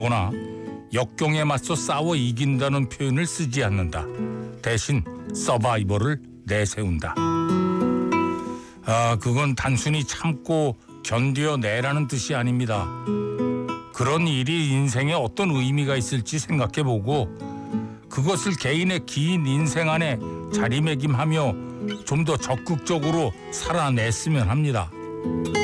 거나 역경에 맞서 싸워 이긴다는 표현을 쓰지 않는다. 대신 서바이벌을 내세운다. 그건 단순히 참고 견뎌내라는 뜻이 아닙니다. 그런 일이 인생에 어떤 의미가 있을지 생각해보고 그것을 개인의 긴 인생 안에 자리매김하며 좀 더 적극적으로 살아냈으면 합니다.